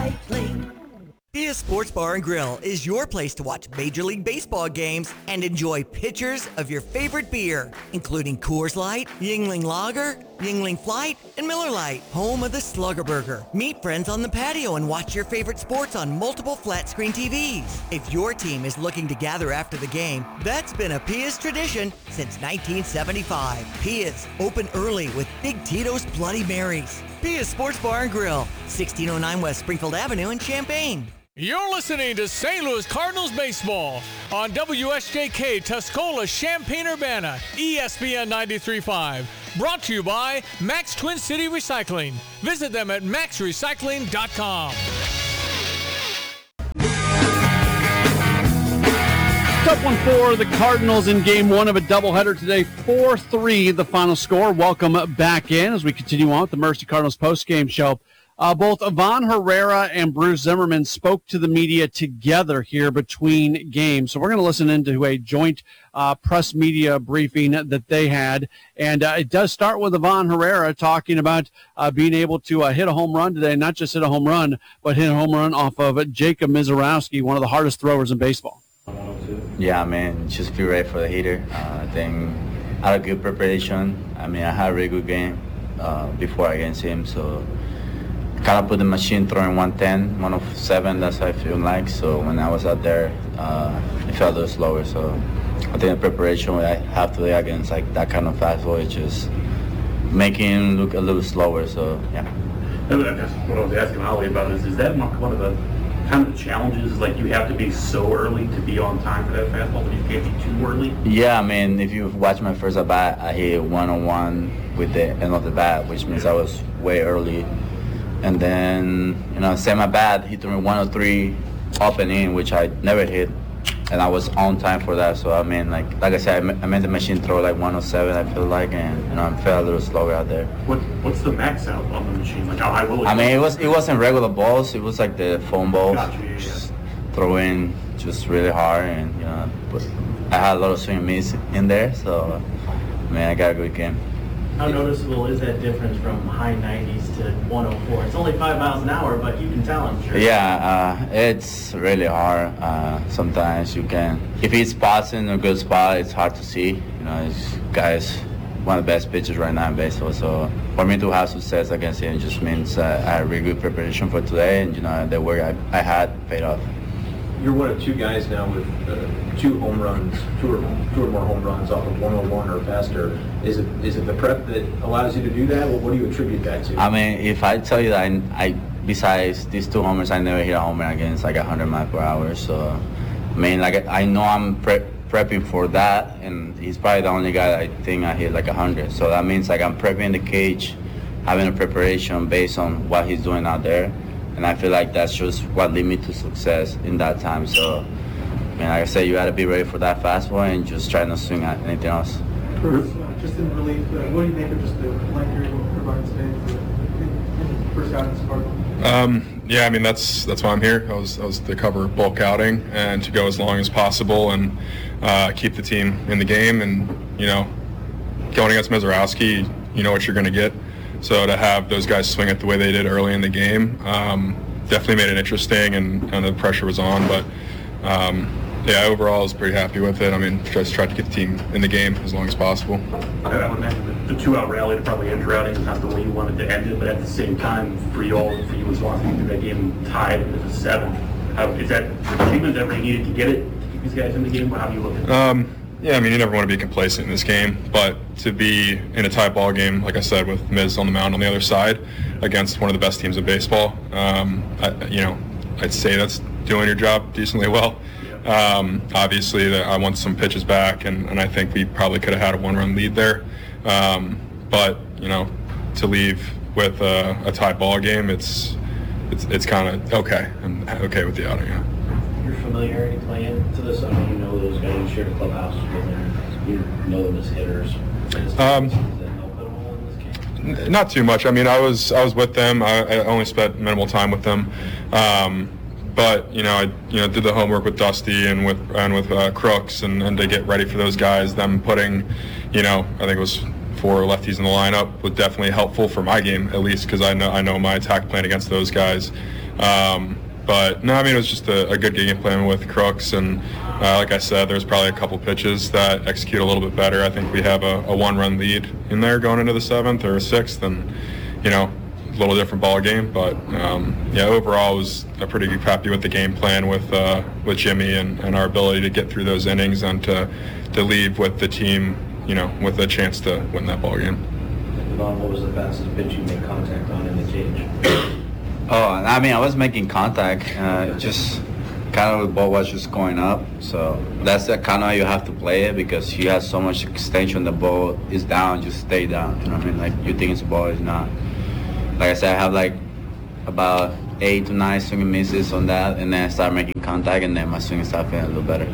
Recycling. Pia Sports Bar and Grill is your place to watch Major League Baseball games and enjoy pitchers of your favorite beer, including Coors Light, Yuengling Lager, Yuengling Flight, and Miller Lite, home of the Slugger Burger. Meet friends on the patio and watch your favorite sports on multiple flat-screen TVs. If your team is looking to gather after the game, that's been a Pia's tradition since 1975. Pia's, open early with Big Tito's Bloody Marys. Pia's Sports Bar and Grill, 1609 West Springfield Avenue in Champaign. You're listening to St. Louis Cardinals baseball on WSJK Tuscola, Champaign-Urbana, ESPN 93.5. Brought to you by Max Twin City Recycling. Visit them at maxrecycling.com. Up 1-4, the Cardinals in game one of a doubleheader today, 4-3 the final score. Welcome back in as we continue on with the Mercy Cardinals postgame show. Both Ivan Herrera and Bruce Zimmerman spoke to the media together here between games. So we're going to listen into a joint press media briefing that they had. And it does start with Ivan Herrera talking about being able to hit a home run today, not just hit a home run, but hit a home run off of Jacob Misiorowski, one of the hardest throwers in baseball. Yeah, man, just be ready for the hitter. I think I had a good preparation. I mean, I had a really good game before against him, so kind of put the machine throwing 110, 107, that's how I feel like. So when I was out there, it felt a little slower. So I think the preparation I have today against like that kind of fastball is just making him look a little slower. So yeah. That's what I was asking Ollie about is that one of the kind of challenges, like you have to be so early to be on time for that fastball, but you can't be too early? Yeah, I mean, if you watch my first at bat, I hit 101 with the end of the bat, which means I was way early. And then, same at bat, he threw me 103 up and in, which I never hit, and I was on time for that. So I mean, like I said, I made the machine throw like 107, I feel like, and I felt a little slower out there. What's the max out on the machine? Like how high will it? I mean, it wasn't regular balls. It was like the foam balls. Gotcha, yeah. Just throwing just really hard, and but I had a lot of swing and miss in there. So, man, I got a good game. How noticeable is that difference from high 90s to 104? It's only 5 miles an hour, but you can tell, I'm sure. Yeah, it's really hard. Sometimes you can, if he spots in a good spot, it's hard to see. This guy's one of the best pitchers right now in baseball. So for me to have success against him just means I had really good preparation for today, and the work I had paid off. You're one of two guys now with 2 home runs, two or more home runs off of 101 or faster. Is it the prep that allows you to do that? Well, what do you attribute that to? I mean, if I tell you that I besides these 2 homers, I never hit a home run against like 100 miles per hour. So, I mean, like I know I'm prepping for that, and he's probably the only guy that I think I hit like 100. So that means like I'm prepping the cage, having a preparation based on what he's doing out there. And I feel like that's just what led me to success in that time. So, like I said, you got to be ready for that fastball and just try not to swing at anything else. Just in relief, what do you think of just the length you're able to provide today for first out in Sparkle? Yeah, I mean that's why I'm here. I was to cover bulk outing and to go as long as possible and keep the team in the game. And going against Misiorowski, you know what you're going to get. So to have those guys swing it the way they did early in the game definitely made it interesting, and the pressure was on. But yeah, overall I was pretty happy with it. I mean, just tried to get the team in the game as long as possible. I would imagine the 2-out rally to probably end your outing is not the way you wanted to end it, but at the same time, for you as walking through that game tied with a 7. Is that the achievement that you needed to get it, to keep these guys in the game? How do you look at it? Yeah, I mean, you never want to be complacent in this game, but to be in a tie ball game, like I said, with Miz on the mound on the other side against one of the best teams in baseball, I'd say that's doing your job decently well. Obviously, I want some pitches back, and I think we probably could have had a 1-run lead there. But to leave with a tie ball game, it's kind of okay. I'm okay with the outing. Yeah. Your familiarity playing into this? I mean, you know those guys, you shared a clubhouse with them, you know them as hitters. Is that notable in this game? Not too much. I mean, I was with them. I only spent minimal time with them. But I did the homework with Dusty and with Crooks and to get ready for those guys. Them putting, I think it was 4 lefties in the lineup was definitely helpful for my game, at least, because I know my attack plan against those guys. But no, I mean, it was just a good game plan with Crooks, and like I said, there's probably a couple pitches that execute a little bit better. I think we have a 1-run lead in there going into the 7th or 6th, and a little different ball game. But overall, I was pretty happy with the game plan with Jimmy and our ability to get through those innings and to leave with the team, with a chance to win that ball game. Vaughn, what was the fastest pitch you made contact on in the cage? I was making contact, just kind of the ball was just going up. So that's the kind of how you have to play it, because you have so much extension, the ball is down, just stay down. You know what I mean? Like, you think it's a ball, it's not. Like I said, I have like about 8 to 9 swing and misses on that, and then I start making contact, and then my swing started feeling a little better.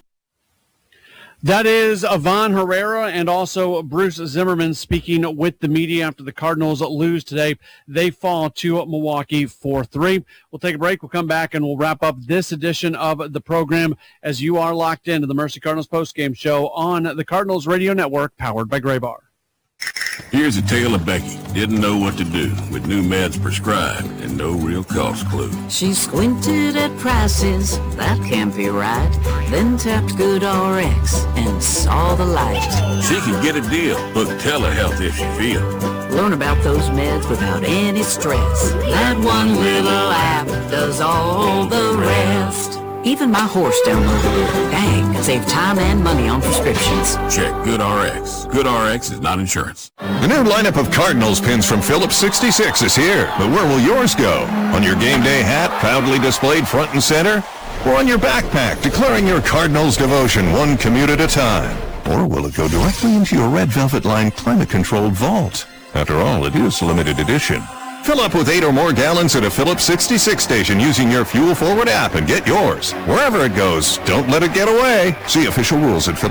That is Ivan Herrera and also Bruce Zimmerman speaking with the media after the Cardinals lose today. They fall to Milwaukee 4-3. We'll take a break. We'll come back and we'll wrap up this edition of the program as you are locked into the Mercy Cardinals postgame show on the Cardinals Radio Network, powered by Graybar. Here's a tale of Becky. Didn't know what to do with new meds prescribed and no real cost clue. She squinted at prices, that can't be right. Then tapped GoodRx and saw the light. She can get a deal. Look telehealth if she feels. Learn about those meds without any stress. That one little app does all the rest. Even my horse downloaded it. Dang, save time and money on prescriptions. Check GoodRx. GoodRx is not insurance. The new lineup of Cardinals pins from Phillips 66 is here. But where will yours go? On your game day hat, proudly displayed front and center? Or on your backpack, declaring your Cardinals devotion one commute at a time? Or will it go directly into your red velvet-lined climate-controlled vault? After all, it is limited edition. Fill up with 8 or more gallons at a Phillips 66 station using your Fuel Forward app and get yours. Wherever it goes, don't let it get away. See official rules at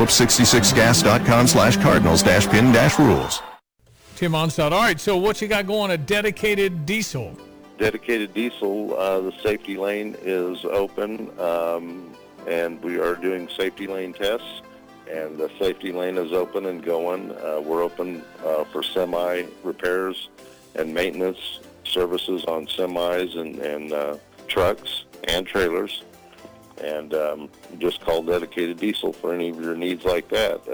phillips66gas.com/cardinals-pin-rules. Tim Onstad. All right, so what you got going at Dedicated Diesel? Dedicated Diesel, the safety lane is open, and we are doing safety lane tests. And the safety lane is open and going. We're open for semi repairs and maintenance services on semis and trucks and trailers. And just call Dedicated Diesel for any of your needs like that.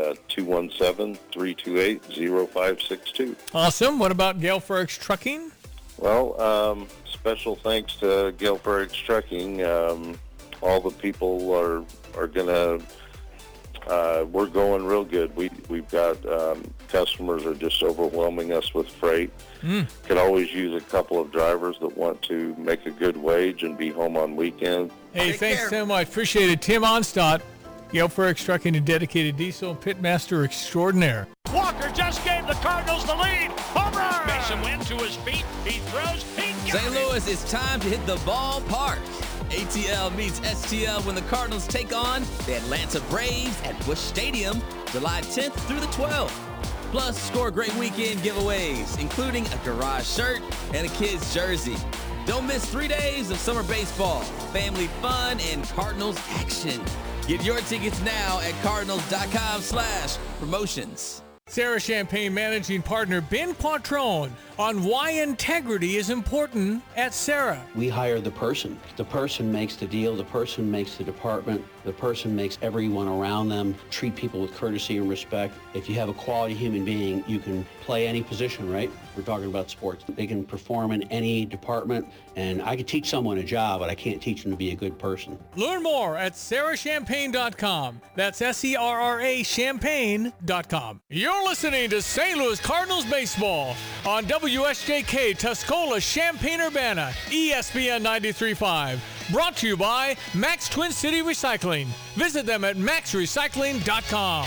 217-328-0562. Awesome. What about Gale Ferrex Trucking? Well, special thanks to Gale Ferrex Trucking. All the people are going to... we're going real good. We've got customers are just overwhelming us with freight. Could always use a couple of drivers that want to make a good wage and be home on weekends. Hey, thanks so much. Appreciate it. Tim Onstad, Gale Ferrex Trucking and Dedicated Diesel, pitmaster extraordinaire. Walker just gave the Cardinals the lead. Home run! Mason Wynn to his feet. He throws. St. Louis, it's time to hit the ballpark. ATL meets STL when the Cardinals take on the Atlanta Braves at Busch Stadium, July 10th through the 12th. Plus, score great weekend giveaways, including a garage shirt and a kid's jersey. Don't miss 3 days of summer baseball, family fun, and Cardinals action. Get your tickets now at cardinals.com/promotions. Sarah Champagne managing partner Ben Quattrone on why integrity is important at Sarah. We hire the person. The person makes the deal. The person makes the department. The person makes everyone around them treat people with courtesy and respect. If you have a quality human being, you can play any position, right? We're talking about sports. They can perform in any department, and I could teach someone a job, but I can't teach them to be a good person. Learn more at sarahchampagne.com. That's SERRA champagne.com. You're listening to St. Louis Cardinals baseball on WSJK Tuscola, Champaign-Urbana, ESPN 93.5. Brought to you by Max Twin City Recycling. Visit them at maxrecycling.com.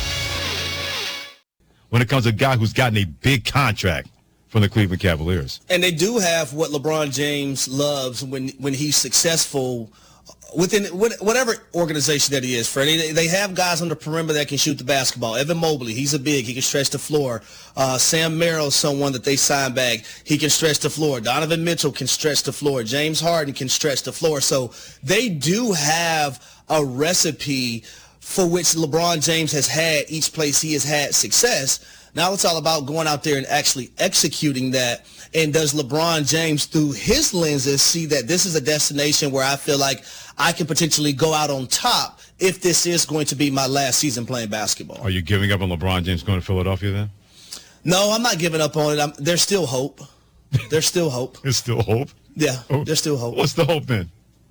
When it comes to a guy who's gotten a big contract from the Cleveland Cavaliers. And they do have what LeBron James loves when he's successful within whatever organization that he is, Freddie. They have guys on the perimeter that can shoot the basketball. Evan Mobley, he's a big. He can stretch the floor. Sam Merrill, someone that they signed back. He can stretch the floor. Donovan Mitchell can stretch the floor. James Harden can stretch the floor. So they do have a recipe for which LeBron James has had each place he has had success. Now it's all about going out there and actually executing that. And does LeBron James, through his lenses, see that this is a destination where I feel like I can potentially go out on top if this is going to be my last season playing basketball? Are you giving up on LeBron James going to Philadelphia then? No, I'm not giving up on it. There's still hope. There's still hope. There's still hope? Yeah, there's still hope. What's the hope then?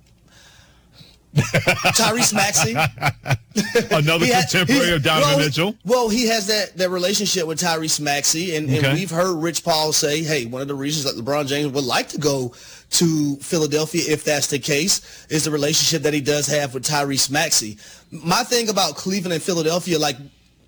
Tyrese Maxey. Another contemporary of Donovan Mitchell. Well, he has that relationship with Tyrese Maxey, and we've heard Rich Paul say, hey, one of the reasons that LeBron James would like to go to Philadelphia, if that's the case, is the relationship that he does have with Tyrese Maxey. My thing about Cleveland and Philadelphia, like,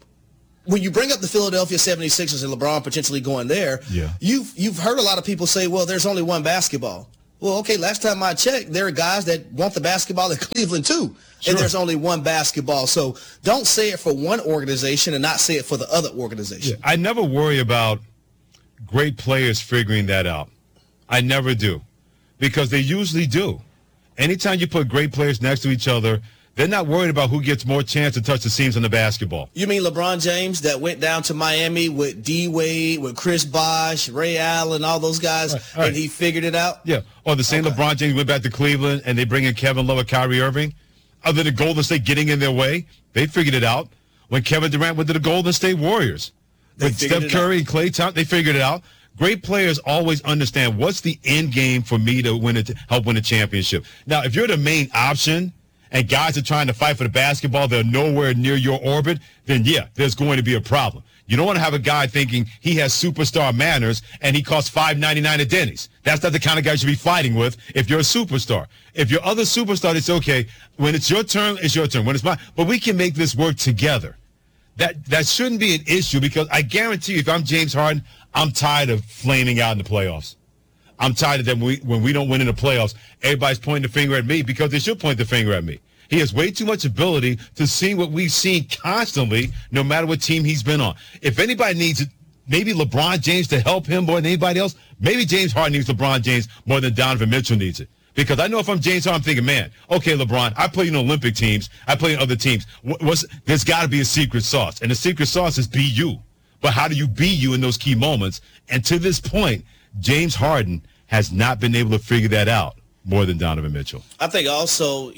when you bring up the Philadelphia 76ers and LeBron potentially going there, you've heard a lot of people say, well, there's only one basketball. Well, okay, last time I checked, there are guys that want the basketball in Cleveland too, and there's only one basketball. So don't say it for one organization and not say it for the other organization. I never worry about great players figuring that out. I never do, because they usually do. Anytime you put great players next to each other, they're not worried about who gets more chance to touch the seams on the basketball. You mean LeBron James that went down to Miami with D-Wade, with Chris Bosh, Ray Allen, all those guys, and he figured it out? Yeah. Or the same LeBron James went back to Cleveland and they bring in Kevin Love or Kyrie Irving. Other than Golden State getting in their way, they figured it out. When Kevin Durant went to the Golden State Warriors, with Steph Curry and Klay Thompson, they figured it out. Great players always understand what's the end game for me to help win a championship. Now, if you're the main option, and guys are trying to fight for the basketball, they're nowhere near your orbit, then yeah, there's going to be a problem. You don't want to have a guy thinking he has superstar manners and he costs $5.99 at Denny's. That's not the kind of guy you should be fighting with if you're a superstar. If you're other superstar, it's okay. When it's your turn, it's your turn. When it's mine, but we can make this work together. That shouldn't be an issue, because I guarantee you, if I'm James Harden, I'm tired of flaming out in the playoffs. I'm tired of that when we don't win in the playoffs, everybody's pointing the finger at me, because they should point the finger at me. He has way too much ability to see what we've seen constantly, no matter what team he's been on. If anybody needs maybe LeBron James to help him more than anybody else, maybe James Harden needs LeBron James more than Donovan Mitchell needs it. Because I know if I'm James Harden, I'm thinking, man, okay, LeBron, I play in Olympic teams. I play in other teams. There's got to be a secret sauce, and the secret sauce is be you. But how do you be you in those key moments? And to this point, James Harden has not been able to figure that out more than Donovan Mitchell. I think also,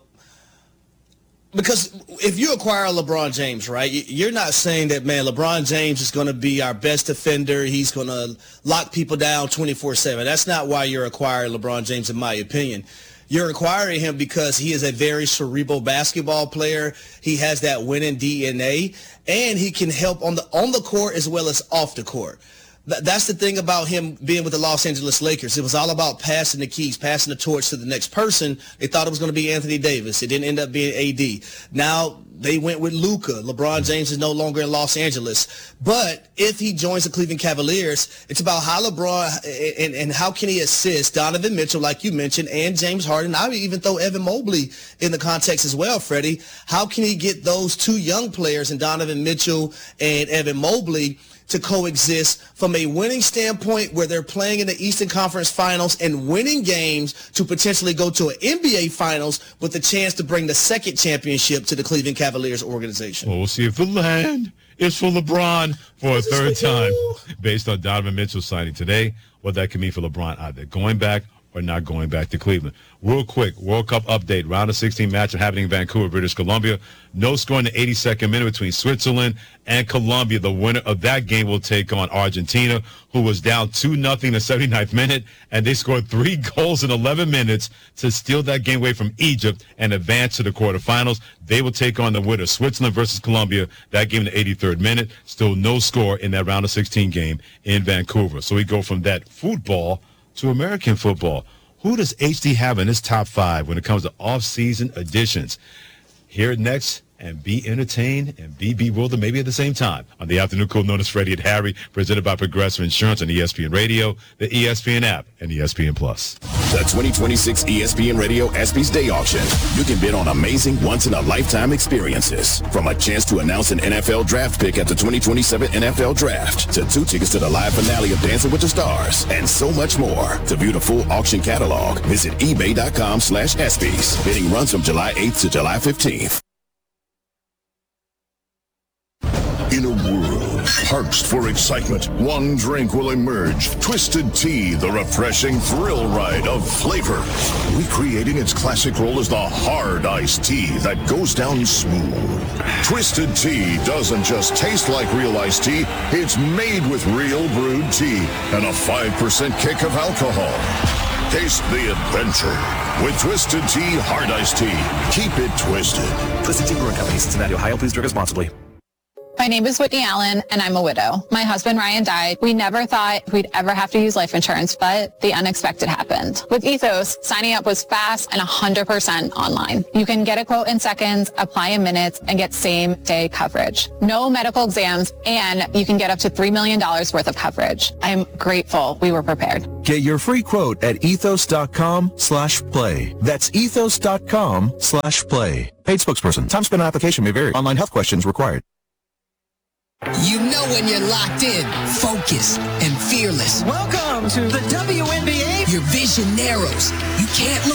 because if you acquire LeBron James, right, you're not saying that, man, LeBron James is going to be our best defender. He's going to lock people down 24/7. That's not why you're acquiring LeBron James, in my opinion. You're acquiring him because he is a very cerebral basketball player. He has that winning DNA, and he can help on the court as well as off the court. That's the thing about him being with the Los Angeles Lakers. It was all about passing the keys, passing the torch to the next person. They thought it was going to be Anthony Davis. It didn't end up being AD. Now they went with Luka. LeBron James is no longer in Los Angeles. But if he joins the Cleveland Cavaliers, it's about how LeBron and how can he assist Donovan Mitchell, like you mentioned, and James Harden. I would even throw Evan Mobley in the context as well, Freddie. How can he get those two young players, in Donovan Mitchell and Evan Mobley, to coexist from a winning standpoint, where they're playing in the Eastern Conference Finals and winning games to potentially go to an NBA Finals with a chance to bring the second championship to the Cleveland Cavaliers organization? Well, we'll see if the land is for LeBron for a third time, based on Donovan Mitchell signing today, what that can mean for LeBron, either going back or not going back to Cleveland. Real quick, World Cup update. Round of 16 matchup happening in Vancouver, British Columbia. No score in the 82nd minute between Switzerland and Colombia. The winner of that game will take on Argentina, who was down 2-0 in the 79th minute, and they scored 3 goals in 11 minutes to steal that game away from Egypt and advance to the quarterfinals. They will take on the winner, Switzerland versus Colombia, that game in the 83rd minute. Still no score in that round of 16 game in Vancouver. So we go from that football to American football. Who does HD have in his top 5 when it comes to off-season additions? Hear it next and be entertained and be bewildered maybe at the same time on the Afternoon Cool known as Freddie and Harry, presented by Progressive Insurance on ESPN Radio, the ESPN app, and ESPN Plus. The 2026 ESPN Radio ESPYs Day Auction. You can bid on amazing once-in-a-lifetime experiences. From a chance to announce an NFL draft pick at the 2027 NFL Draft, to 2 tickets to the live finale of Dancing with the Stars, and so much more. To view the full auction catalog, visit ebay.com/ESPYs. Bidding runs from July 8th to July 15th. In a world Parched for excitement, one drink will emerge. Twisted Tea, the refreshing thrill ride of flavor. Recreating its classic role as the hard iced tea that goes down smooth. Twisted Tea doesn't just taste like real iced tea, it's made with real brewed tea and a 5% kick of alcohol. Taste the adventure with Twisted Tea Hard Iced Tea. Keep it twisted. Twisted Tea Brewing Company, Cincinnati, Ohio. Please drink responsibly. My name is Whitney Allen, and I'm a widow. My husband, Ryan, died. We never thought we'd ever have to use life insurance, but the unexpected happened. With Ethos, signing up was fast and 100% online. You can get a quote in seconds, apply in minutes, and get same-day coverage. No medical exams, and you can get up to $3 million worth of coverage. I am grateful we were prepared. Get your free quote at ethos.com/play. That's ethos.com/play. Paid spokesperson. Time spent on application may vary. Online health questions required. You know when you're locked in, focused, and fearless. Welcome to the WNBA. Your vision narrows. You can't look